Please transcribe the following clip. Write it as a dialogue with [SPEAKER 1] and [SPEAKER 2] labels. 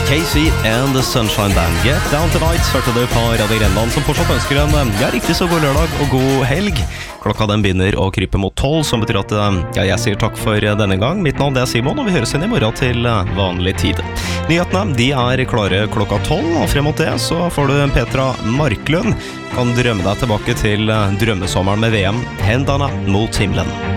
[SPEAKER 1] Casey and the Sunshine Band. Get Down Tonight hørte du på Radio Grenland, som fortsatt ønsker en riktig så god lørdag og god helg. Klokka den begynner å krype mot 12, som betyr at jeg sier takk for denne gang. Mitt navn er Simon, og vi høres inn i morgen til vanlig tid. Nyhetene de er klare klokka 12, og frem mot det så får du Petra Marklund. Kan drømme deg tilbake til drømmesommeren med VM. Hendene mot himmelen.